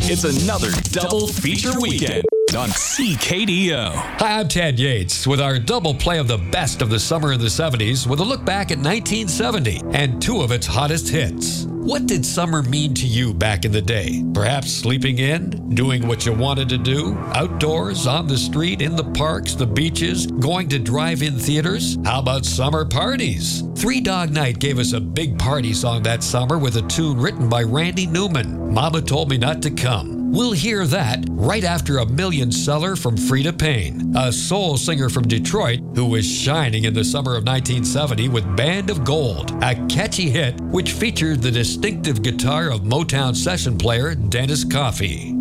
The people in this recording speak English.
It's another double feature weekend on CKDO. Hi, I'm Ted Yates with our double play of the best of the summer in the 70s with a look back at 1970 and two of its hottest hits. What did summer mean to you back in the day? Perhaps sleeping in, doing what you wanted to do, outdoors, on the street, in the parks, the beaches, going to drive-in theaters? How about summer parties? Three Dog Night gave us a big party song that summer with a tune written by Randy Newman, Mama Told Me Not to Come. We'll hear that right after a million seller from Freda Payne, a soul singer from Detroit who was shining in the summer of 1970 with Band of Gold, a catchy hit which featured the distinctive guitar of Motown session player Dennis Coffey.